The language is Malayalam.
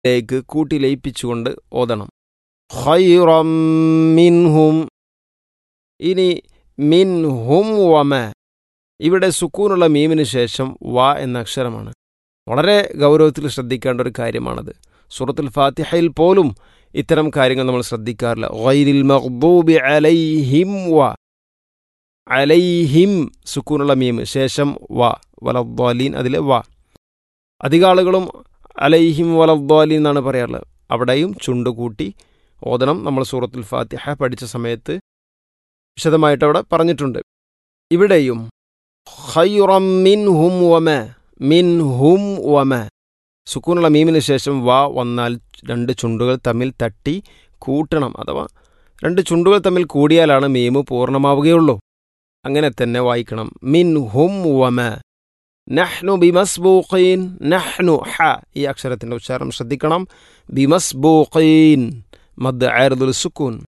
ലേക്ക് കൂട്ടി ലയിപ്പിച്ചുകൊണ്ട് ഓതണം. ഖൈറം മിൻഹും. ഇനി മിൻഹും വമ, ഇവിടെ സുക്കൂനുള്ള മീമിന് ശേഷം വ എന്ന അക്ഷരമാണ്. വളരെ ഗൗരവത്തിൽ ശ്രദ്ധിക്കേണ്ട ഒരു കാര്യമാണത്. സൂറത്തുൽ ഫാത്തിഹയിൽ പോലും ഇത്തരം കാര്യങ്ങൾ നമ്മൾ ശ്രദ്ധിക്കാറില്ല. ഗൈരിൽ മഗ്ദൂബി അലൈഹിം വ, അലൈഹിം സുക്കൂനുള്ള മീം ശേഷം വ, വലദ്ദാലീൻ അതിലെ വ. അധിക ആളുകളും അലൈഹിം വലദ്ദാലീൻ എന്നാണ് പറയാറുള്ളത്. അവിടെയും ചുണ്ടുകൂട്ടി ഓതണം. നമ്മൾ സൂറത്തുൽ ഫാത്തിഹ പഠിച്ച സമയത്ത് വിശദമായിട്ട് അവിടെ പറഞ്ഞിട്ടുണ്ട്. ഇവിടെയും ഖൈറം മിൻഹും വമ, മിൻഹും വമ, സുക്കൂനുള്ള മീമിന് ശേഷം വ വന്നാൽ രണ്ട് ചുണ്ടുകൾ തമ്മിൽ തട്ടി കൂട്ടണം. അഥവാ രണ്ട് ചുണ്ടുകൾ തമ്മിൽ കൂടിയാലാണ് മീമ് പൂർണ്ണമാവുകയുള്ളൂ. അങ്ങനെ തന്നെ വായിക്കണം. മിൻഹും വമ. നഹ്നു ബിമസ്ബൂഖീൻ. നഹ്നു ഹ, ഈ അക്ഷരത്തിൻ്റെ ഉച്ചാരണം ശ്രദ്ധിക്കണം. ബിമസ്ബൂഖീൻ മദ് ആരിദുൽ സുക്കൂൻ.